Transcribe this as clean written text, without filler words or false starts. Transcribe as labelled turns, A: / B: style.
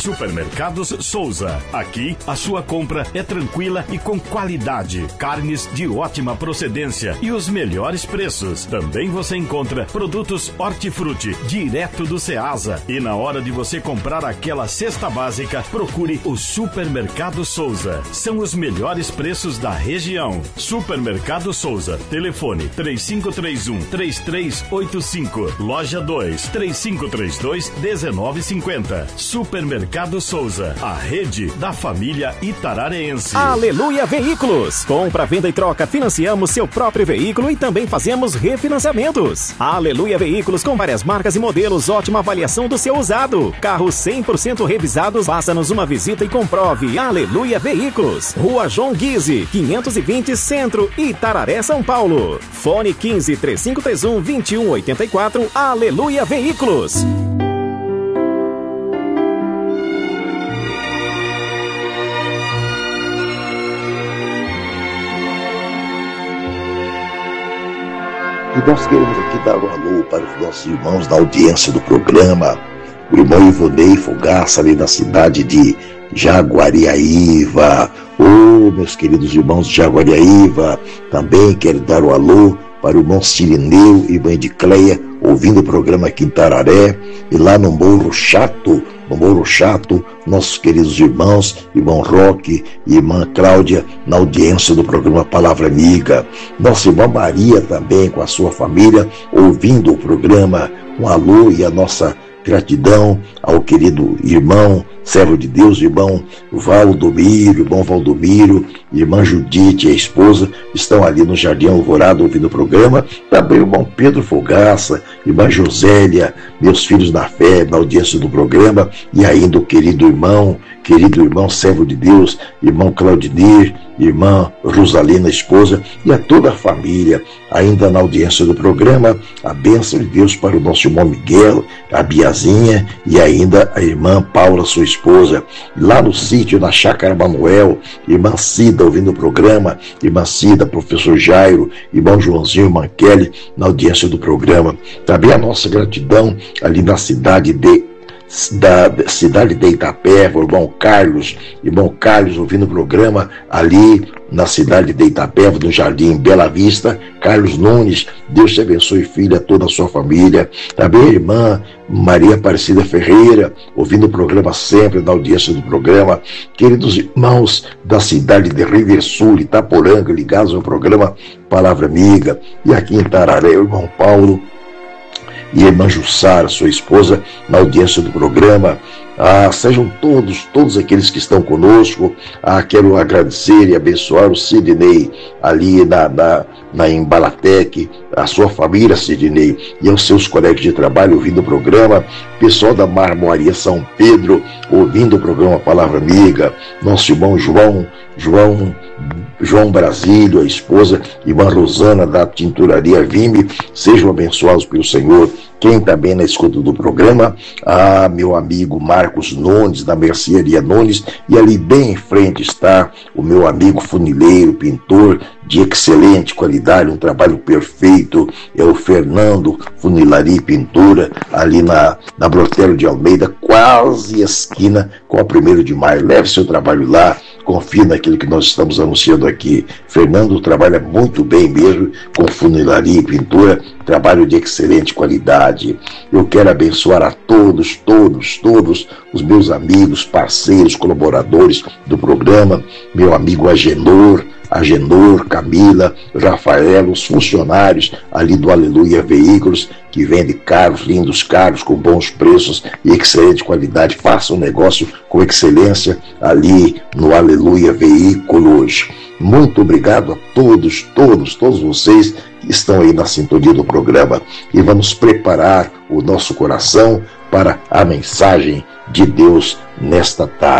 A: Supermercados Souza. Aqui, a sua compra é tranquila e com qualidade. Carnes de ótima procedência e os melhores preços. Também você encontra produtos hortifruti, direto do Ceasa. E na hora de você comprar aquela cesta básica, procure o Supermercado Souza. São os melhores preços da região. Supermercado Souza. Telefone 3531-3385. Loja 2, 3532-1950. Supermercado Souza, a rede da família itararense.
B: Aleluia Veículos. Compra, venda e troca. Financiamos seu próprio veículo e também fazemos refinanciamentos. Aleluia Veículos, com várias marcas e modelos, ótima avaliação do seu usado. Carros 100% revisados. Faça-nos uma visita e comprove. Aleluia Veículos. Rua João Guise, 520 Centro, Itararé, São Paulo. Fone 15-3531-2184. Aleluia Veículos.
C: E nós queremos aqui dar um alô para os nossos irmãos da audiência do programa. O irmão Ivonei Fogaça, ali na cidade de Jaguariaíva. Meus queridos irmãos de Jaguariaíva. Também quero dar um alô para o irmão Cirineu e irmã Edicleia, ouvindo o programa aqui em Tararé. E lá no Morro Chato, nossos queridos irmãos, irmão Roque e irmã Cláudia, na audiência do programa Palavra Amiga. Nossa irmã Maria também, com a sua família, ouvindo o programa. Um alô e a nossa gratidão ao querido irmão, servo de Deus, irmão Valdomiro, irmã Judite e a esposa, estão ali no Jardim Alvorada ouvindo o programa. Também o irmão Pedro Fogaça, irmã Josélia, meus filhos na fé, na audiência do programa, e ainda o querido irmão, servo de Deus, irmão Claudinir, irmã Rosalina, esposa, e a toda a família, ainda na audiência do programa. A bênção de Deus para o nosso irmão Miguel, a Biazinha, e ainda a irmã Paula, sua esposa. Lá no sítio, na Chácara Manuel, irmã Cida ouvindo o programa, irmã Cida, professor Jairo, irmão Joãozinho, irmã Kelly, na audiência do programa. Também a nossa gratidão ali na cidade de Itapeva, o irmão Carlos ouvindo o programa ali na cidade de Itapeva, no Jardim Bela Vista. Carlos Nunes, Deus te abençoe, filha, toda a sua família. Também a irmã Maria Aparecida Ferreira, ouvindo o programa sempre, na audiência do programa. Queridos irmãos da cidade de Riversul, Itaporanga, ligados ao programa Palavra Amiga. E aqui em Tararé, o irmão Paulo e a irmã Jussara, sua esposa, na audiência do programa. Sejam todos aqueles que estão conosco. Quero agradecer e abençoar o Sidney ali na Embalatec, a sua família, Sidney, e aos seus colegas de trabalho ouvindo o programa. Pessoal da Marmoaria São Pedro ouvindo o programa Palavra Amiga. Nosso irmão João Brasílio, a esposa, irmã Rosana da Tinturaria Vime, sejam abençoados pelo Senhor. Quem também na escuta do programa, meu amigo Marcos Nunes, da Mercearia Nunes, e ali bem em frente está o meu amigo funileiro, pintor de excelente qualidade, um trabalho perfeito, é o Fernando Funilaria e Pintura, ali na Brotero de Almeida, quase esquina com a 1º de Maio. Leve seu trabalho lá, confie naquilo que nós estamos anunciando aqui. Fernando trabalha muito bem mesmo com funilaria e pintura, trabalho de excelente qualidade. Eu quero abençoar a todos os meus amigos, parceiros, colaboradores do programa, meu amigo Agenor, Camila, Rafael, os funcionários ali do Aleluia Veículos, que vende carros, lindos carros, com bons preços e excelente qualidade. Faça um negócio com excelência ali no Aleluia Veículos. Muito obrigado a todos vocês que estão aí na sintonia do programa, e vamos preparar o nosso coração para a mensagem de Deus nesta tarde.